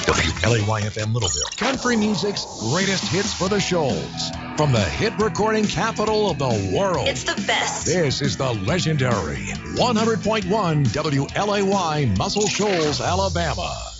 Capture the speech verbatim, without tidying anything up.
W L A Y F M Littleville. Country music's greatest hits for the Shoals. From the hit recording capital of the world. It's the best. This is the legendary one hundred point one W L A Y Muscle Shoals, Alabama.